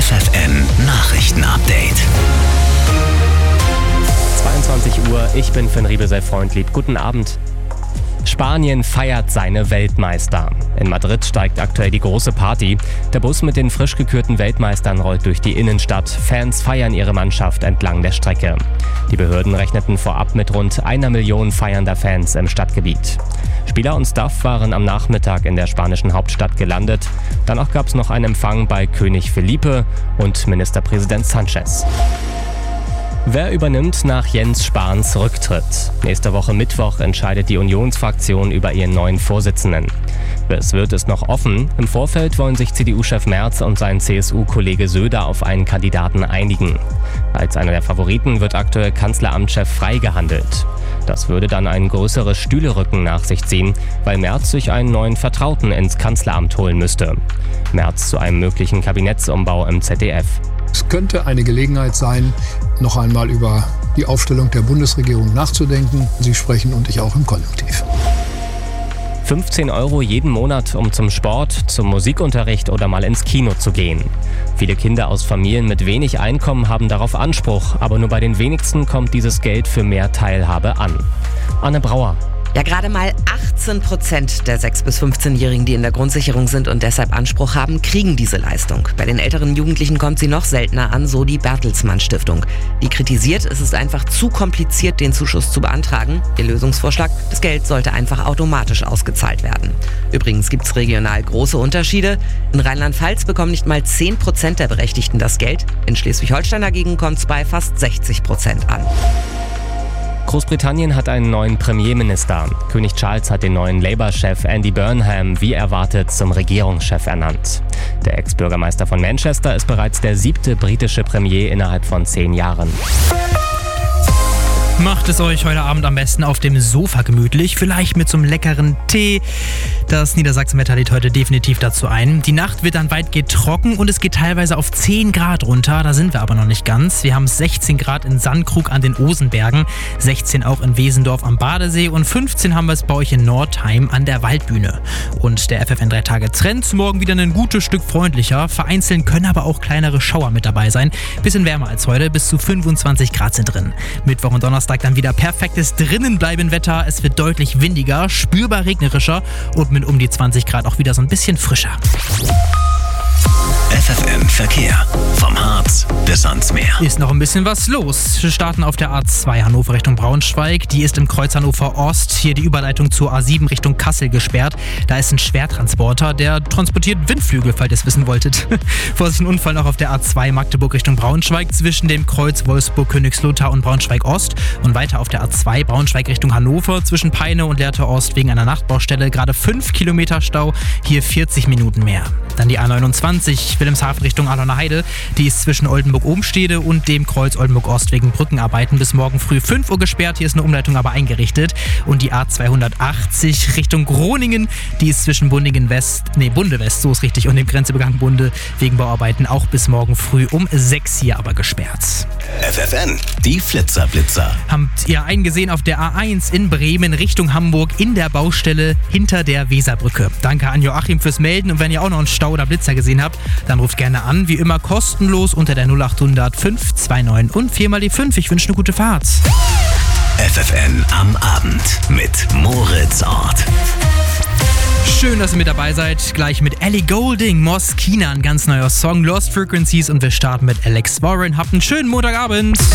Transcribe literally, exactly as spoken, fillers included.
F F M Nachrichten-Update. zweiundzwanzig Uhr, ich bin Finn Riebesell-Freundlieb. Guten Abend. Spanien feiert seine Weltmeister. In Madrid steigt aktuell die große Party. Der Bus mit den frisch gekürten Weltmeistern rollt durch die Innenstadt. Fans feiern ihre Mannschaft entlang der Strecke. Die Behörden rechneten vorab mit rund einer Million feiernder Fans im Stadtgebiet. Spieler und Staff waren am Nachmittag in der spanischen Hauptstadt gelandet. Danach gab es noch einen Empfang bei König Felipe und Ministerpräsident Sanchez. Wer übernimmt nach Jens Spahns Rücktritt? Nächste Woche Mittwoch entscheidet die Unionsfraktion über ihren neuen Vorsitzenden. Es wird ist noch offen. Im Vorfeld wollen sich C D U-Chef Merz und sein C S U-Kollege Söder auf einen Kandidaten einigen. Als einer der Favoriten wird aktuell Kanzleramtschef Frey gehandelt. Das würde dann ein größeres Stühlerücken nach sich ziehen, weil Merz sich einen neuen Vertrauten ins Kanzleramt holen müsste. Merz zu einem möglichen Kabinettsumbau im Z D F. Es könnte eine Gelegenheit sein, noch einmal über die Aufstellung der Bundesregierung nachzudenken. Sie sprechen und ich auch im Konjunktiv. fünfzehn Euro jeden Monat, um zum Sport, zum Musikunterricht oder mal ins Kino zu gehen. Viele Kinder aus Familien mit wenig Einkommen haben darauf Anspruch, aber nur bei den wenigsten kommt dieses Geld für mehr Teilhabe an. Anne Brauer. Ja, gerade mal achtzehn Prozent der sechs- bis fünfzehnjährigen, die in der Grundsicherung sind und deshalb Anspruch haben, kriegen diese Leistung. Bei den älteren Jugendlichen kommt sie noch seltener an, so die Bertelsmann Stiftung. Die kritisiert, es ist einfach zu kompliziert, den Zuschuss zu beantragen. Ihr Lösungsvorschlag, das Geld sollte einfach automatisch ausgezahlt werden. Übrigens gibt es regional große Unterschiede. In Rheinland-Pfalz bekommen nicht mal zehn Prozent der Berechtigten das Geld. In Schleswig-Holstein dagegen kommt es bei fast sechzig Prozent an. Großbritannien hat einen neuen Premierminister. König Charles hat den neuen Labour-Chef Andy Burnham wie erwartet zum Regierungschef ernannt. Der Ex-Bürgermeister von Manchester ist bereits der siebte britische Premier innerhalb von zehn Jahren. Macht es euch heute Abend am besten auf dem Sofa gemütlich, vielleicht mit so einem leckeren Tee. Das Niedersachsenwetter lädt heute definitiv dazu ein. Die Nacht wird dann weitgehend trocken und es geht teilweise auf zehn Grad runter. Da sind wir aber noch nicht ganz. Wir haben sechzehn Grad in Sandkrug an den Osenbergen, sechzehn auch in Wesendorf am Badesee und fünfzehn haben wir es bei euch in Nordheim an der Waldbühne. Und der F F N drei Tage Trend, morgen wieder ein gutes Stück freundlicher. Vereinzelt können aber auch kleinere Schauer mit dabei sein. Bisschen wärmer als heute, bis zu fünfundzwanzig Grad sind drin. Mittwoch und Donnerstag dann wieder perfektes Drinnenbleiben-Wetter. Es wird deutlich windiger, spürbar regnerischer und mit um die zwanzig Grad auch wieder so ein bisschen frischer. F F M Verkehr. Vom Harz bis ans Meer. Ist noch ein bisschen was los. Wir starten auf der A zwei Hannover Richtung Braunschweig. Die ist im Kreuz Hannover Ost. Hier die Überleitung zur A sieben Richtung Kassel gesperrt. Da ist ein Schwertransporter, der transportiert Windflügel, falls ihr es wissen wolltet. Vorsicht, ein Unfall noch auf der A zwei Magdeburg Richtung Braunschweig zwischen dem Kreuz Wolfsburg-Königslutter und Braunschweig Ost. Und weiter auf der A zwei Braunschweig Richtung Hannover zwischen Peine und Lehrte Ost wegen einer Nachtbaustelle. Gerade fünf Kilometer Stau, hier vierzig Minuten mehr. Dann die A neunundzwanzig Wilhelmshaven Richtung Ahlener Heide. Die ist zwischen Oldenburg-Obenstede und dem Kreuz Oldenburg-Ost wegen Brückenarbeiten bis morgen früh fünf Uhr gesperrt. Hier ist eine Umleitung aber eingerichtet. Und die A zweihundertachtzig Richtung Groningen, die ist zwischen Bundingen West, nee, Bunde West, so ist richtig, und dem Grenzübergang Bunde wegen Bauarbeiten auch bis morgen früh um sechs hier aber gesperrt. F F N, die Flitzer-Blitzer. Habt ihr einen gesehen auf der A eins in Bremen Richtung Hamburg in der Baustelle hinter der Weserbrücke? Danke an Joachim fürs Melden und wenn ihr auch noch einen Stau oder Blitzer gesehen habt, dann ruft gerne an, wie immer kostenlos unter der null achthundert fünf zwei neun und vier mal die fünf. Ich wünsche eine gute Fahrt. F F N am Abend mit Moritz Ort. Schön, dass ihr mit dabei seid. Gleich mit Ellie Goulding, Moskina, ein ganz neuer Song, Lost Frequencies, und wir starten mit Alex Warren. Habt einen schönen Montagabend.